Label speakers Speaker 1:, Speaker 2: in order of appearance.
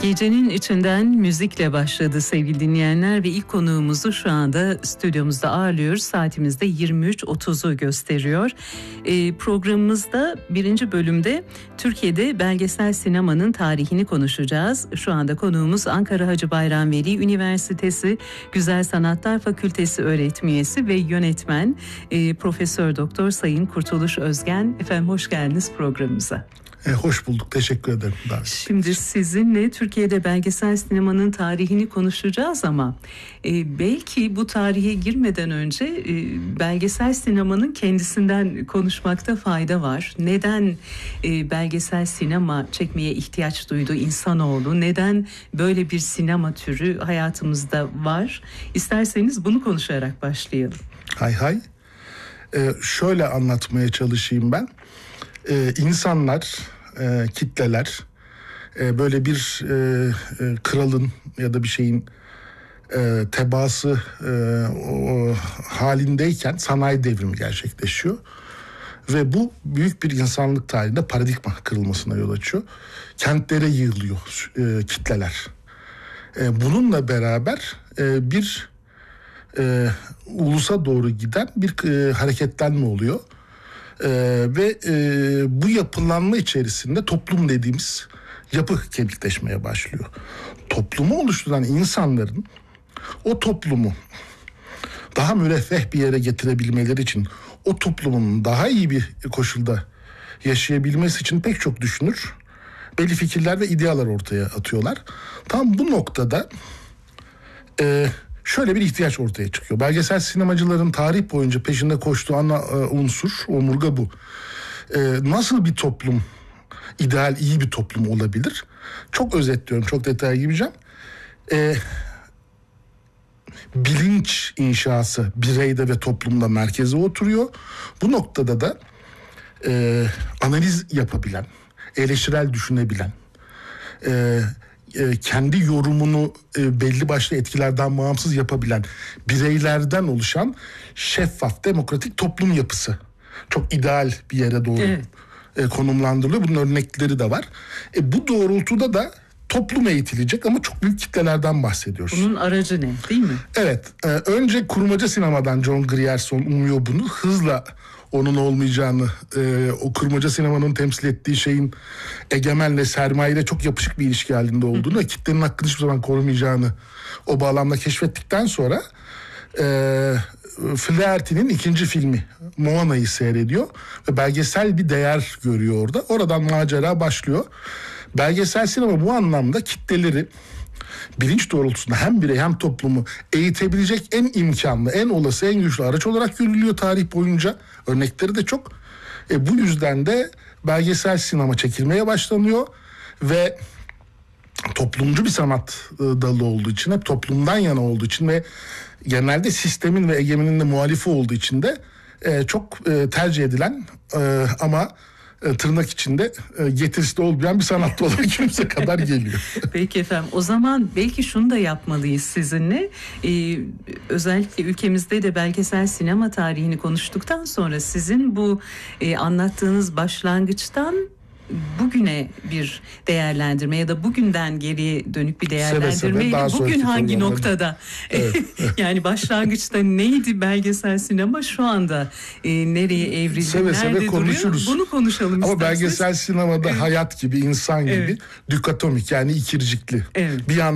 Speaker 1: Gecenin içinden müzikle başladı sevgili dinleyenler ve ilk konuğumuzu şu anda stüdyomuzda ağırlıyoruz. Saatimizde 23.30'u gösteriyor. Programımızda birinci bölümde Türkiye'de belgesel sinemanın tarihini konuşacağız. Şu anda konuğumuz Ankara Hacı Bayram Veli Üniversitesi Güzel Sanatlar Fakültesi öğretim üyesi ve yönetmen Profesör Doktor Sayın Kurtuluş Özgen. Efendim hoş geldiniz programımıza.
Speaker 2: Hoş bulduk. Teşekkür ederim.
Speaker 1: Şimdi sizinle Türkiye'de belgesel sinemanın tarihini konuşacağız ama belki bu tarihe girmeden önce belgesel sinemanın kendisinden konuşmakta fayda var. Neden belgesel sinema çekmeye ihtiyaç duydu insanoğlu? Neden böyle bir sinema türü hayatımızda var? İsterseniz bunu konuşarak başlayalım.
Speaker 2: Hay. Şöyle anlatmaya çalışayım ben. İnsanlar, kitleler böyle bir kralın ya da bir şeyin tebaası halindeyken sanayi devrimi gerçekleşiyor. Ve bu büyük bir insanlık tarihinde paradigma kırılmasına yol açıyor. Kentlere yığılıyor kitleler. Bununla beraber bir ulusa doğru giden bir hareketlenme oluyor. Ve bu yapılanma içerisinde toplum dediğimiz yapı kemikleşmeye başlıyor. Toplumu oluşturan insanların o toplumu daha müreffeh bir yere getirebilmeleri için, o toplumun daha iyi bir koşulda yaşayabilmesi için pek çok düşünür, belli fikirler ve idealar ortaya atıyorlar. Tam bu noktada şöyle bir ihtiyaç ortaya çıkıyor. Belgesel sinemacıların tarih boyunca peşinde koştuğu ana unsur, omurga bu. Nasıl bir toplum, ideal iyi bir toplum olabilir? Çok özetliyorum, çok detaya gireceğim. Bilinç inşası bireyde ve toplumda merkeze oturuyor. Bu noktada da analiz yapabilen, eleştirel düşünebilen, kendi yorumunu belli başlı etkilerden bağımsız yapabilen bireylerden oluşan şeffaf, demokratik toplum yapısı. Çok ideal bir yere doğru konumlandırılıyor. Bunun örnekleri de var. Bu doğrultuda da toplum eğitilecek ama çok büyük kitlelerden bahsediyoruz.
Speaker 1: Bunun aracı ne, değil mi?
Speaker 2: Evet. Önce kurmaca sinemadan John Grierson umuyor bunu. Hızla onun olmayacağını, o kurmaca sinemanın temsil ettiği şeyin egemenle, sermayeyle çok yapışık bir ilişki halinde olduğunu ve kitlenin hakkını hiçbir zaman korumayacağını o bağlamda keşfettikten sonra Flaherty'nin ikinci filmi Moana'yı seyrediyor ve belgesel bir değer görüyor orada. Oradan macera başlıyor. Belgesel sinema bu anlamda kitleleri bilinç doğrultusunda hem birey hem toplumu eğitebilecek en imkanlı, en olası, en güçlü araç olarak görülüyor tarih boyunca. Örnekleri de çok. Bu yüzden de belgesel sinema çekilmeye başlanıyor ve toplumcu bir sanat dalı olduğu için, hep toplumdan yana olduğu için ve genelde sistemin ve egemenin de muhalifi olduğu için de çok tercih edilen ama tırnak içinde getirisi de olmayan bir sanatçı olarak kimse kadar geliyor.
Speaker 1: Peki efendim, o zaman belki şunu da yapmalıyız sizinle. Özellikle ülkemizde de belgesel sinema tarihini konuştuktan sonra sizin bu anlattığınız başlangıçtan bugüne bir değerlendirme ya da bugünden geriye dönük bir değerlendirme. Bugün hangi noktada? Evet. Yani başlangıçta neydi belgesel sinema, şu anda nereye evrildi, nerede
Speaker 2: konuşuruz.
Speaker 1: Duruyor? Bunu konuşalım
Speaker 2: ama
Speaker 1: isterseniz.
Speaker 2: Belgesel sinemada hayat gibi, insan gibi dikotomik, yani ikircikli.
Speaker 1: Evet.
Speaker 2: Bir